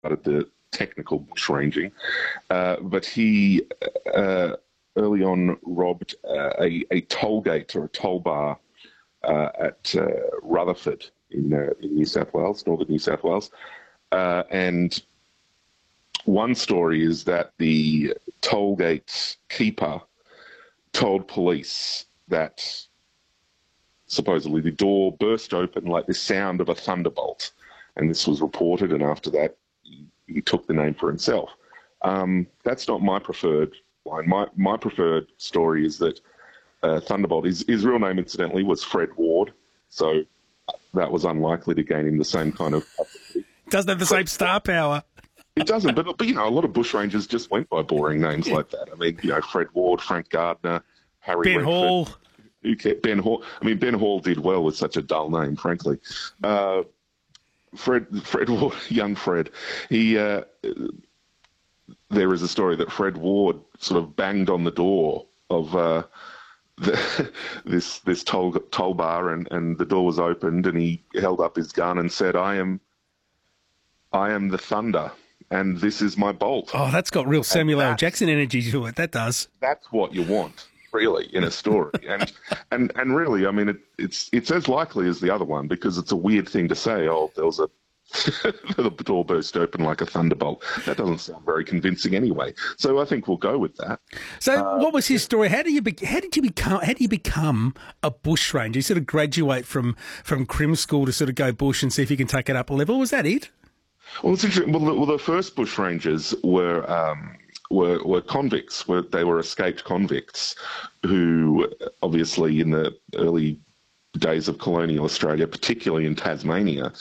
started the technical bushranging, but he early on robbed a toll gate or a toll bar at Rutherford in New South Wales, northern New South Wales. And one story is that the toll gate keeper told police that supposedly the door burst open like the sound of a thunderbolt. And this was reported, and after that, he took the name for himself. That's not my preferred line. My preferred story is that Thunderbolt, his real name, incidentally, was Fred Ward, so that was unlikely to gain him the same kind of publicity. Doesn't have the same star power. It doesn't, but a lot of bushrangers just went by boring names like that. I mean, Fred Ward, Frank Gardner, Harry Ben Redford. Hall. Ben Hall. I mean, Ben Hall did well with such a dull name, frankly. Fred Ward, young Fred, there is a story that Fred Ward sort of banged on the door of this toll bar, and the door was opened, and he held up his gun and said, I am the Thunder, and this is my bolt. Oh, that's got real Samuel L. Jackson energy to it. That does. That's what you want, really, in a story. and really, I mean, it's as likely as the other one, because it's a weird thing to say, there was the door burst open like a thunderbolt. That doesn't sound very convincing anyway. So I think we'll go with that. So what was his story? How do you become a bushranger? You sort of graduate from crim school to sort of go bush and see if you can take it up a level. Was that it? Well, it's interesting. Well, the first bushrangers were convicts. They were escaped convicts who, obviously, in the early days of colonial Australia, particularly in Tasmania,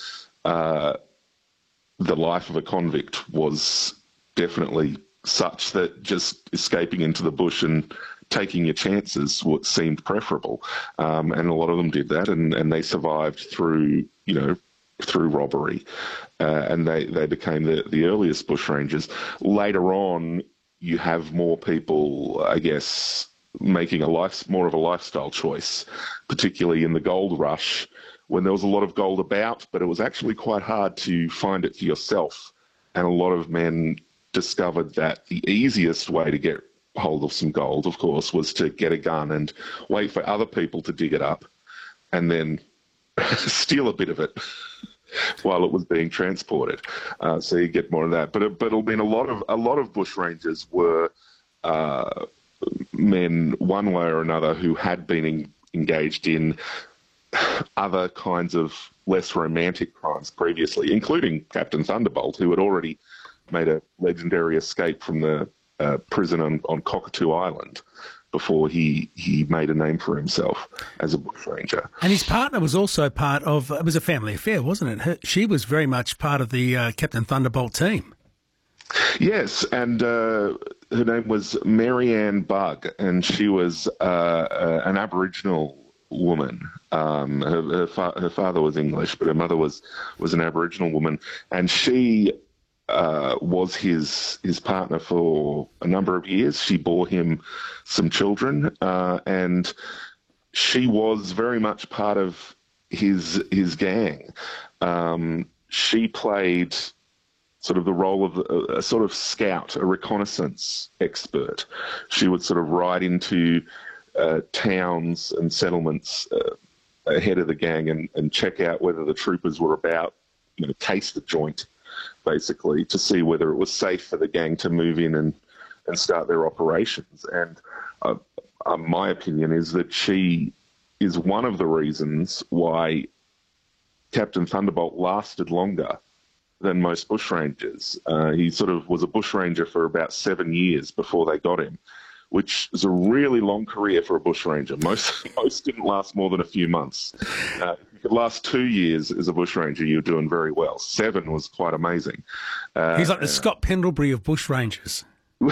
the life of a convict was definitely such that just escaping into the bush and taking your chances seemed preferable. And a lot of them did that, and they survived through robbery. And they became the earliest bushrangers. Later on, you have more people, I guess, making more of a lifestyle choice, particularly in the gold rush, when there was a lot of gold about, but it was actually quite hard to find it for yourself. And a lot of men discovered that the easiest way to get hold of some gold, of course, was to get a gun and wait for other people to dig it up and then steal a bit of it while it was being transported. So you get more of that. But it'll be a lot of bushrangers were men, one way or another, who had been engaged in other kinds of less romantic crimes previously, including Captain Thunderbolt, who had already made a legendary escape from the prison on Cockatoo Island before he made a name for himself as a bushranger. And his partner was also part of, it was a family affair, wasn't it? She was very much part of the Captain Thunderbolt team. Yes, and her name was Marianne Bugg, and she was an Aboriginal woman. Her father was English, but her mother was an Aboriginal woman, and she was his partner for a number of years. She bore him some children, and she was very much part of his gang. She played sort of the role of a sort of scout, a reconnaissance expert. She would sort of ride into towns and settlements ahead of the gang and check out whether the troopers were about, case the joint, basically, to see whether it was safe for the gang to move in and start their operations. And my opinion is that she is one of the reasons why Captain Thunderbolt lasted longer than most bushrangers. He sort of was a bushranger for about 7 years before they got him, which is a really long career for a bushranger. Most didn't last more than a few months. If you could last 2 years as a bushranger, you're doing very well. 7 was quite amazing. He's like the Scott Pendlebury of bushrangers.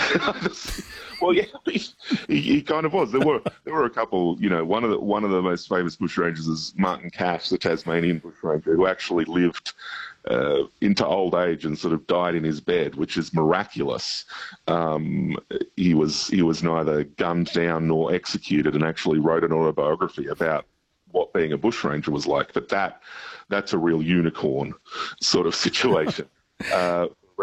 Well, yeah, he kind of was. There were a couple. One of the most famous bushrangers is Martin Cash, the Tasmanian bushranger, who actually lived into old age and sort of died in his bed, which is miraculous. He was neither gunned down nor executed, and actually wrote an autobiography about what being a bushranger was like. But that's a real unicorn sort of situation.